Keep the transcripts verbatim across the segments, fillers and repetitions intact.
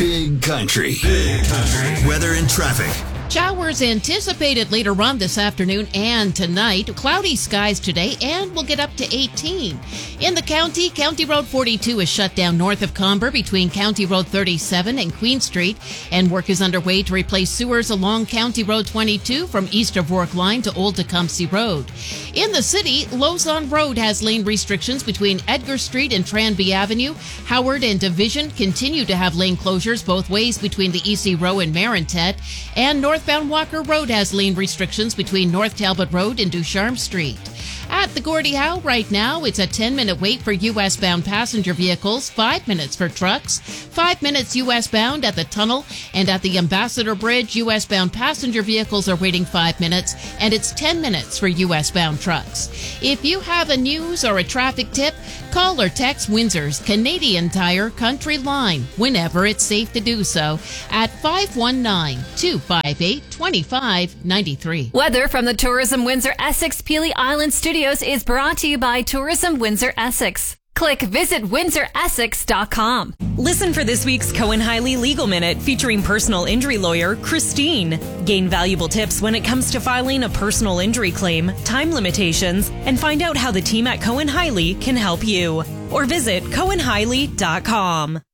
Big Country. Big Country. Weather and traffic. Showers anticipated later on this afternoon and tonight. Cloudy skies today, and we'll get up to eighteen. In the county, County Road forty-two is shut down north of Comber between County Road thirty-seven and Queen Street, and work is underway to replace sewers along County Road twenty-two from east of Rourke Line to Old Tecumseh Road. In the city, Lausanne Road has lane restrictions between Edgar Street and Tranby Avenue. Howard and Division continue to have lane closures both ways between the E C Row and Marintet, and North Northbound Walker Road has lane restrictions between North Talbot Road and Ducharme Street. At the Gordie Howe right now, it's a ten-minute wait for U S-bound passenger vehicles, five minutes for trucks, five minutes U S-bound at the tunnel, and at the Ambassador Bridge, U S-bound passenger vehicles are waiting five minutes, and it's ten minutes for U S-bound trucks. If you have a news or a traffic tip, call or text Windsor's Canadian Tire Country Line whenever it's safe to do so at five one nine, two five eight, two five nine three. Weather from the Tourism Windsor Essex Peely Island Studios is brought to you by Tourism Windsor Essex. Click visit windsor essex dot com. Listen for this week's Cohen Hiley Legal Minute featuring personal injury lawyer Christine. Gain valuable tips when it comes to filing a personal injury claim, time limitations, and find out how the team at Cohen Hiley can help you. Or visit cohen hiley dot com.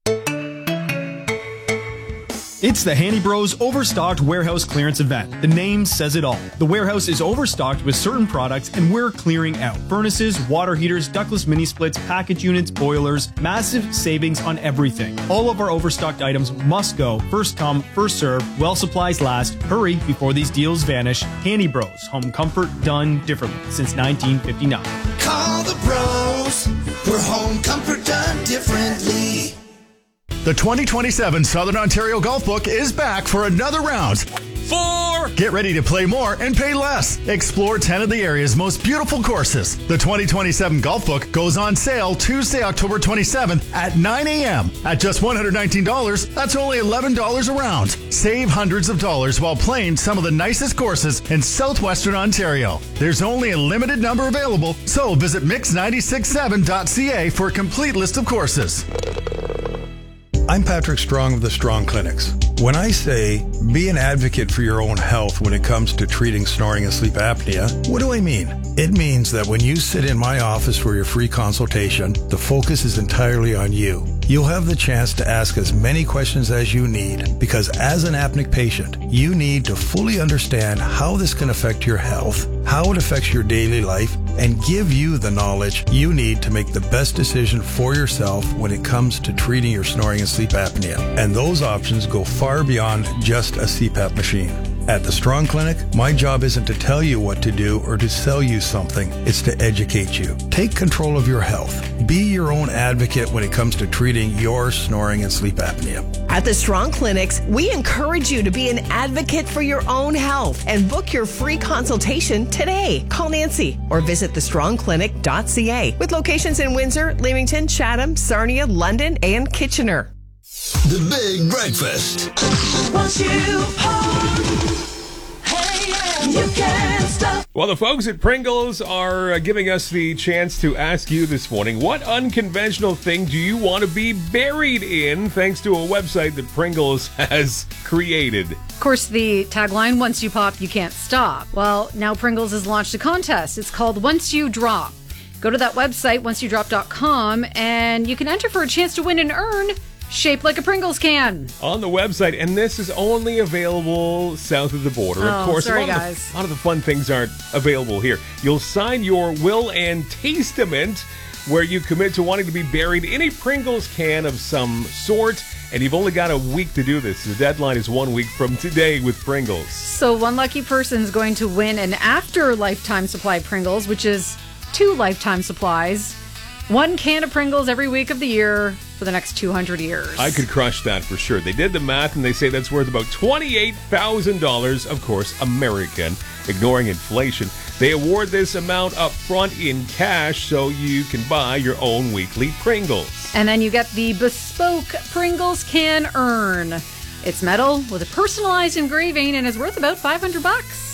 It's the Handy Bros Overstocked Warehouse Clearance Event. The name says it all. The warehouse is overstocked with certain products, and we're clearing out furnaces, water heaters, ductless mini splits, package units, boilers, massive savings on everything. All of our overstocked items must go. First come, first serve. While supplies last. Hurry before these deals vanish. Handy Bros. Home comfort done differently since nineteen fifty-nine. Call the bros for home comfort done differently. The twenty twenty-seven Southern Ontario Golf Book is back for another round. Four! Get ready to play more and pay less. Explore ten of the area's most beautiful courses. The twenty twenty-seven Golf Book goes on sale Tuesday, October twenty-seventh at nine a.m. At just one hundred nineteen dollars, that's only eleven dollars a round. Save hundreds of dollars while playing some of the nicest courses in southwestern Ontario. There's only a limited number available, so visit mix nine six seven dot c a for a complete list of courses. I'm Patrick Strong of the Strong Clinics. When I say be an advocate for your own health when it comes to treating snoring and sleep apnea, what do I mean? It means that when you sit in my office for your free consultation, the focus is entirely on you. You'll have the chance to ask as many questions as you need, because as an apneic patient, you need to fully understand how this can affect your health, how it affects your daily life, and give you the knowledge you need to make the best decision for yourself when it comes to treating your snoring and sleep apnea. And those options go far beyond just a C PAP machine. At the Strong Clinic, my job isn't to tell you what to do or to sell you something. It's to educate you. Take control of your health. Be your own advocate when it comes to treating your snoring and sleep apnea. At the Strong Clinics, we encourage you to be an advocate for your own health and book your free consultation today. Call Nancy or visit the strong clinic dot c a with locations in Windsor, Leamington, Chatham, Sarnia, London, and Kitchener. The Big Breakfast. Once you hold, hey, yeah, you can't stop. Well, the folks at Pringles are uh, giving us the chance to ask you this morning, what unconventional thing do you want to be buried in, thanks to a website that Pringles has created? Of course, the tagline, once you pop, you can't stop. Well, now Pringles has launched a contest. It's called Once You Drop. Go to that website, once you drop dot com, and you can enter for a chance to win and earn shaped like a Pringles can. On the website, and this is only available south of the border. Oh, of course, sorry, a, lot guys. Of the, a lot of the fun things aren't available here. You'll sign your will and testament where you commit to wanting to be buried in a Pringles can of some sort, and you've only got a week to do this. The deadline is one week from today with Pringles. So one lucky person is going to win an after lifetime supply Pringles, which is two lifetime supplies. One can of Pringles every week of the year for the next two hundred years. I could crush that for sure. They did the math, and they say that's worth about twenty-eight thousand dollars, of course, American, ignoring inflation. They award this amount up front in cash so you can buy your own weekly Pringles. And then you get the bespoke Pringles Can Earn. It's metal with a personalized engraving and is worth about five hundred bucks.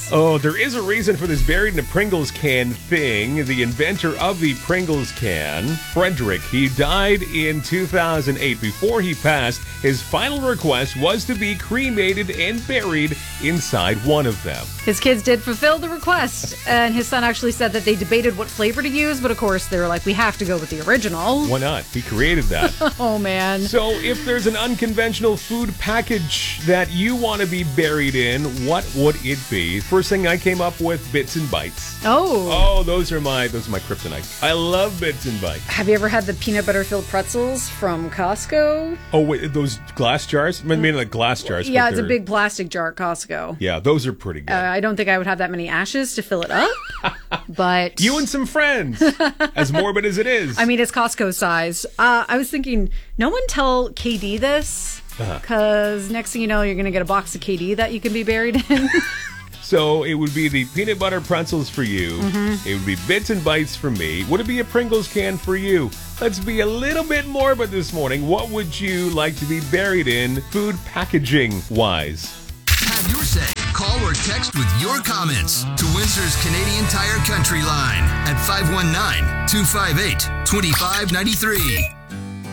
Pringles. Oh, there is a reason for this buried in a Pringles can thing. The inventor of the Pringles can, Frederick, he died in two thousand eight. Before he passed, his final request was to be cremated and buried inside one of them. His kids did fulfill the request, and his son actually said that they debated what flavor to use, but of course they were like, we have to go with the original. Why not? He created that. Oh, man. So if there's an unconventional food package that you want to be buried in, what would it be? First thing I came up with, Bits and Bites. Oh. Oh, those are my those are my kryptonite. I love Bits and Bites. Have you ever had the peanut butter filled pretzels from Costco? Oh, wait, those glass jars? I mean, like glass jars. Yeah, but it's a they're- big plastic jar at Costco. Yeah, those are pretty good. Uh, I don't think I would have that many ashes to fill it up, but... You and some friends, as morbid as it is. I mean, it's Costco size. Uh, I was thinking, no one tell K D this, Uh-huh. because next thing you know, you're going to get a box of K D that you can be buried in. So it would be the peanut butter pretzels for you. Mhm. It would be Bits and Bites for me. Would it be a Pringles can for you? Let's be a little bit morbid this morning. What would you like to be buried in, food packaging wise? Have your say. Call or text with your comments to Windsor's Canadian Tire Country line at five one nine, two five eight, two five nine three.